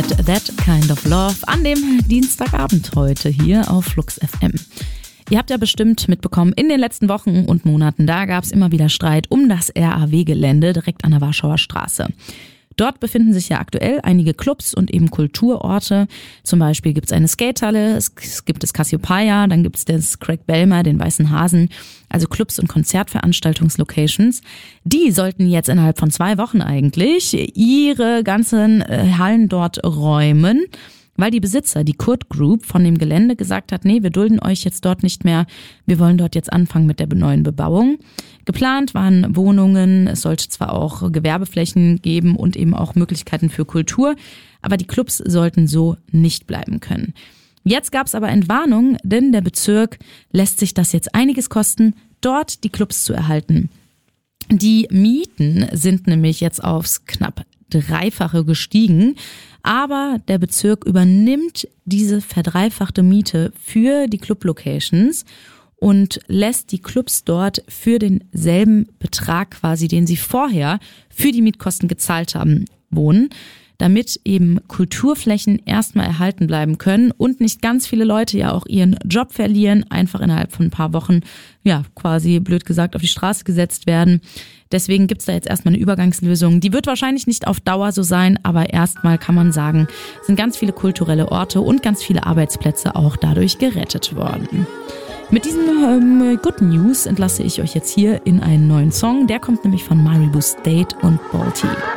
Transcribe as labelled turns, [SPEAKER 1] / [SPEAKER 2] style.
[SPEAKER 1] mit That Kind of Love an dem Dienstagabend heute hier auf Flux FM. Ihr habt ja bestimmt mitbekommen, in den letzten Wochen und Monaten, da gab es immer wieder Streit um das RAW-Gelände direkt an der Warschauer Straße. Dort befinden sich ja aktuell einige Clubs und eben Kulturorte. Zum Beispiel gibt es eine Skatehalle, es gibt das Cassiopeia, dann gibt es das Craig Belmer, den Weißen Hasen, also Clubs und Konzertveranstaltungslocations. Die sollten jetzt innerhalb von 2 Wochen eigentlich ihre ganzen Hallen dort räumen, weil die Besitzer, die Kurt Group von dem Gelände gesagt hat, nee, wir dulden euch jetzt dort nicht mehr, wir wollen dort jetzt anfangen mit der neuen Bebauung. Geplant waren Wohnungen, es sollte zwar auch Gewerbeflächen geben und eben auch Möglichkeiten für Kultur, aber die Clubs sollten so nicht bleiben können. Jetzt gab es aber Entwarnung, denn der Bezirk lässt sich das jetzt einiges kosten, dort die Clubs zu erhalten. Die Mieten sind nämlich jetzt aufs knapp 3-fache gestiegen, aber der Bezirk übernimmt diese verdreifachte Miete für die Club-Locations und lässt die Clubs dort für denselben Betrag quasi, den sie vorher für die Mietkosten gezahlt haben, wohnen, damit eben Kulturflächen erstmal erhalten bleiben können und nicht ganz viele Leute ja auch ihren Job verlieren, einfach innerhalb von ein paar Wochen, ja, quasi blöd gesagt auf die Straße gesetzt werden. Deswegen gibt's da jetzt erstmal eine Übergangslösung. Die wird wahrscheinlich nicht auf Dauer so sein, aber erstmal kann man sagen, sind ganz viele kulturelle Orte und ganz viele Arbeitsplätze auch dadurch gerettet worden. Mit diesen Good News entlasse ich euch jetzt hier in einen neuen Song. Der kommt nämlich von Maribou State und Balti.